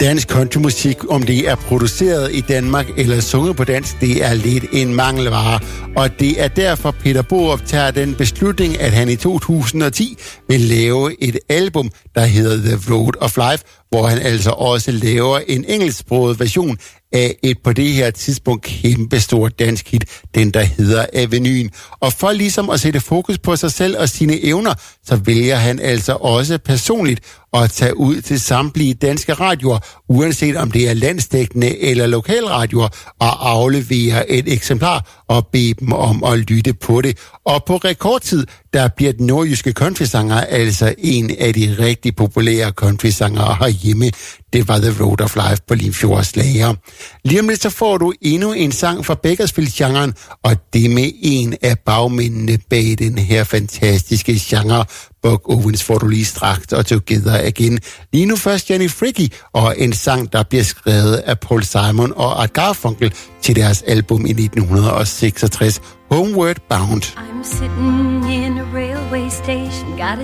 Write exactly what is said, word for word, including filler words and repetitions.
Dansk countrymusik, om det er produceret i Danmark eller sunget på dansk, det er lidt en mangelvare. Og det er derfor, Peter Borup tager den beslutning, at han i to tusind og ti vil lave et album, der hedder The Road of Life, hvor han altså også laver en engelsksproget version af et på det her tidspunkt kæmpestort dansk hit, den der hedder Avenuen. Og for ligesom at sætte fokus på sig selv og sine evner, så vælger han altså også personligt at tage ud til samtlige danske radioer, uanset om det er landsdækkende eller lokalradioer, og aflevere et eksemplar og bede dem om at lytte på det. Og på rekordtid, der bliver den nordjyske countrysanger altså en af de rigtig populære countrysangere herhjemme. Det var The Road of Life på Limfjords Slager. Lige om lidt så får du endnu en sang fra Bakersfield-genren, og det med en af bagmændene bag den her fantastiske genre. Buck Owens får du lige straks og Together Again. Lige nu først Jenny Fricke og en sang, der bliver skrevet af Paul Simon og Art Garfunkel til deres album i nitten seksogtres, Homeward Bound. I'm sitting in a railway station, got a